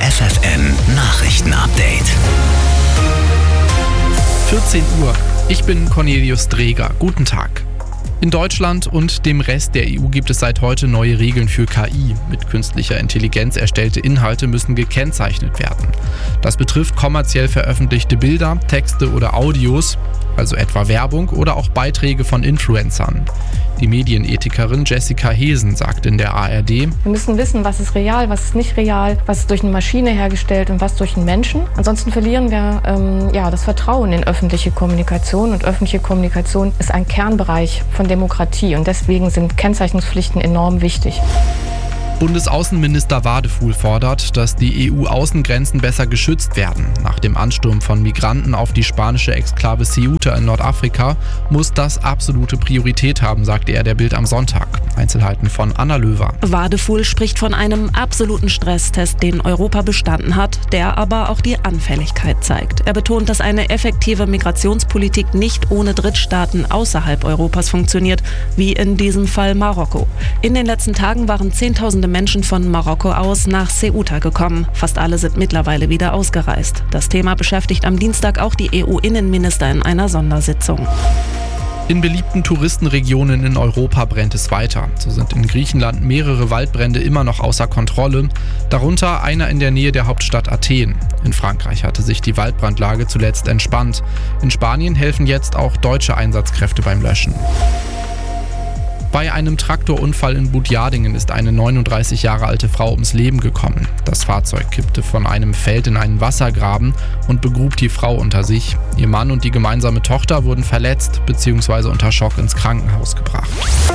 FFN Nachrichten-Update. 14 Uhr. Ich bin Cornelius Dreger. Guten Tag. In Deutschland und dem Rest der EU gibt es seit heute neue Regeln für KI. Mit künstlicher Intelligenz erstellte Inhalte müssen gekennzeichnet werden. Das betrifft kommerziell veröffentlichte Bilder, Texte oder Audios, also etwa Werbung oder auch Beiträge von Influencern. Die Medienethikerin Jessica Hesen sagt in der ARD: Wir müssen wissen, was ist real, was ist nicht real, was ist durch eine Maschine hergestellt und was durch einen Menschen. Ansonsten verlieren wir das Vertrauen in öffentliche Kommunikation. Und öffentliche Kommunikation ist ein Kernbereich von Demokratie. Und deswegen sind Kennzeichnungspflichten enorm wichtig. Bundesaußenminister Wadefuhl fordert, dass die EU-Außengrenzen besser geschützt werden. Nach dem Ansturm von Migranten auf die spanische Exklave Ceuta in Nordafrika muss das absolute Priorität haben, sagte er der Bild am Sonntag. Einzelheiten von Anna Löwer. Wadefuhl spricht von einem absoluten Stresstest, den Europa bestanden hat, der aber auch die Anfälligkeit zeigt. Er betont, dass eine effektive Migrationspolitik nicht ohne Drittstaaten außerhalb Europas funktioniert, wie in diesem Fall Marokko. In den letzten Tagen waren Zehntausende Menschen von Marokko aus nach Ceuta gekommen. Fast alle sind mittlerweile wieder ausgereist. Das Thema beschäftigt am Dienstag auch die EU-Innenminister in einer Sondersitzung. In beliebten Touristenregionen in Europa brennt es weiter. So sind in Griechenland mehrere Waldbrände immer noch außer Kontrolle, darunter einer in der Nähe der Hauptstadt Athen. In Frankreich hatte sich die Waldbrandlage zuletzt entspannt. In Spanien helfen jetzt auch deutsche Einsatzkräfte beim Löschen. Bei einem Traktorunfall in Budjadingen ist eine 39 Jahre alte Frau ums Leben gekommen. Das Fahrzeug kippte von einem Feld in einen Wassergraben und begrub die Frau unter sich. Ihr Mann und die gemeinsame Tochter wurden verletzt bzw. unter Schock ins Krankenhaus gebracht.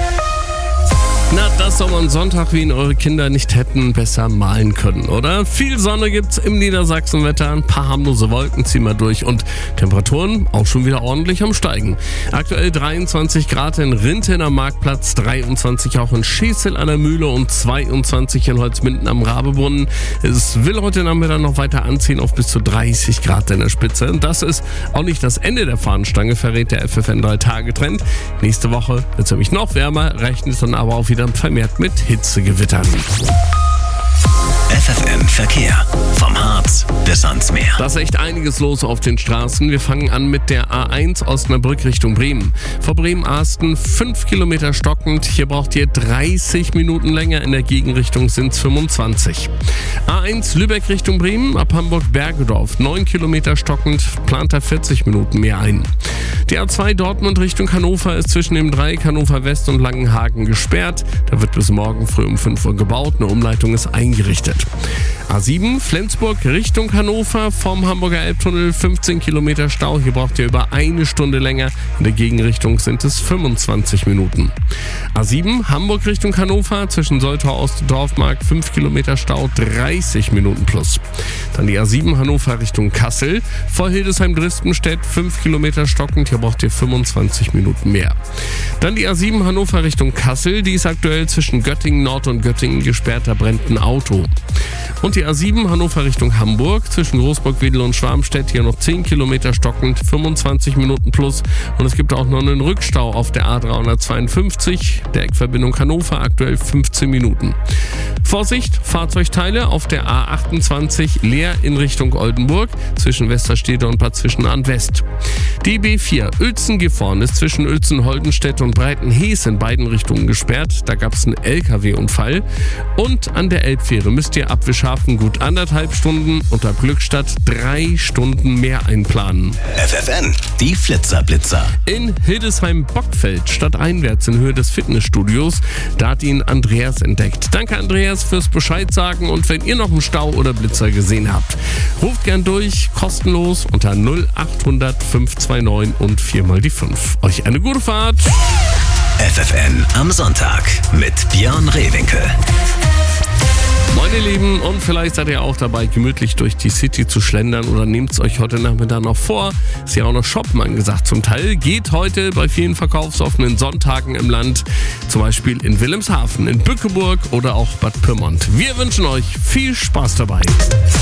Na, das soll man Sonntag, wie ihn eure Kinder nicht hätten, besser malen können, oder? Viel Sonne gibt's im Niedersachsenwetter, ein paar harmlose Wolken ziehen wir durch und Temperaturen auch schon wieder ordentlich am Steigen. Aktuell 23 Grad in Rinteln am Marktplatz, 23 auch in Schesel an der Mühle und 22 in Holzminden am Rabebrunnen. Es will heute Nachmittag noch weiter anziehen auf bis zu 30 Grad in der Spitze. Und das ist auch nicht das Ende der Fahnenstange, verrät der FFN 3-Tage-Trend. Nächste Woche wird's nämlich noch wärmer, rechnet dann aber auch wieder vermehrt mit Hitzegewittern. FFN Verkehr. Vom Harz bis ans Meer. Da ist echt einiges los auf den Straßen. Wir fangen an mit der A1 Osnabrück Richtung Bremen. Vor Bremen-Arsten 5 Kilometer stockend. Hier braucht ihr 30 Minuten länger. In der Gegenrichtung sind es 25. A1 Lübeck Richtung Bremen. Ab Hamburg-Bergedorf 9 Kilometer stockend. Plant da 40 Minuten mehr ein. Die A2 Dortmund Richtung Hannover ist zwischen dem Dreieck Hannover West und Langenhagen gesperrt. Da wird bis morgen früh um 5 Uhr gebaut. Eine Umleitung ist eingerichtet. A7 Flensburg Richtung Hannover vom Hamburger Elbtunnel 15 Kilometer Stau. Hier braucht ihr über eine Stunde länger. In der Gegenrichtung sind es 25 Minuten. A7 Hamburg Richtung Hannover zwischen Soltau Ost und Dorfmark 5 Kilometer Stau, 30 Minuten plus. Dann die A7 Hannover Richtung Kassel vor Hildesheim-Dresdenstedt 5 Kilometer stockend. Hier braucht ihr 25 Minuten mehr. Dann die A7 Hannover Richtung Kassel. Die ist aktuell zwischen Göttingen Nord und Göttingen gesperrt. Da brennt ein Auto. Und die A7 Hannover Richtung Hamburg zwischen Großburg-Wedel und Schwarmstedt hier noch 10 Kilometer stockend, 25 Minuten plus. Und es gibt auch noch einen Rückstau auf der A352, der Eckverbindung Hannover, aktuell 15 Minuten. Vorsicht, Fahrzeugteile auf der A28 leer in Richtung Oldenburg zwischen Westerstede und Bad Zwischenahn West. Die B4 Uelzen-Gifhorn ist zwischen Uelzen-Holdenstedt und Breitenhees in beiden Richtungen gesperrt. Da gab es einen LKW-Unfall. Und an der Elbfähre müsst ihr ab Wischhafen gut 1,5 Stunden und ab Glückstadt 3 Stunden mehr einplanen. FFN, die Flitzer-Blitzer. In Hildesheim-Bockfeld stadteinwärts in Höhe des Fitnessstudios, da hat ihn Andreas entdeckt. Danke Andreas fürs Bescheid sagen und wenn ihr noch einen Stau oder Blitzer gesehen habt, ruft gern durch, kostenlos unter 0800 529 und 4x5. Euch eine gute Fahrt. FFN am Sonntag mit Björn Rehwinkel. Moin ihr Lieben, und vielleicht seid ihr auch dabei, gemütlich durch die City zu schlendern oder nehmt es euch heute Nachmittag noch vor. Ist ja auch noch Shoppen angesagt zum Teil. Geht heute bei vielen verkaufsoffenen Sonntagen im Land, zum Beispiel in Wilhelmshaven, in Bückeburg oder auch Bad Pyrmont. Wir wünschen euch viel Spaß dabei.